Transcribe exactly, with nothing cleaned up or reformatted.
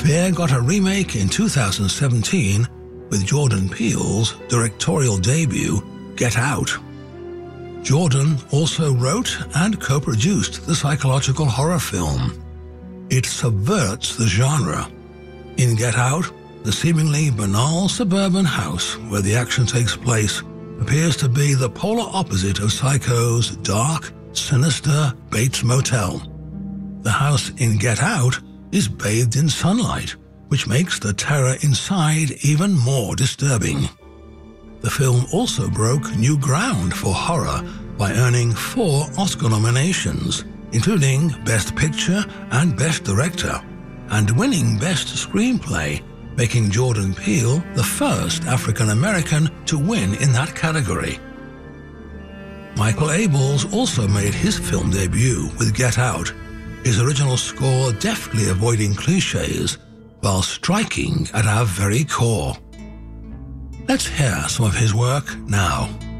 Fear got a remake in two thousand seventeen with Jordan Peele's directorial debut, Get Out. Jordan also wrote and co-produced the psychological horror film. It subverts the genre. In Get Out, the seemingly banal suburban house where the action takes place appears to be the polar opposite of Psycho's dark, sinister Bates Motel. The house in Get Out is bathed in sunlight, which makes the terror inside even more disturbing. The film also broke new ground for horror by earning four Oscar nominations, including Best Picture and Best Director, and winning Best Screenplay, making Jordan Peele the first African-American to win in that category. Michael Abels also made his film debut with Get Out, his original score deftly avoiding cliches while striking at our very core. Let's hear some of his work now.